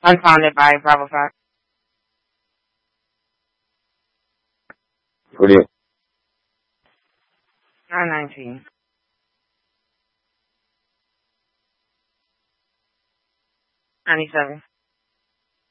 Unfounded by Bravo 5. What do you? 919. 97.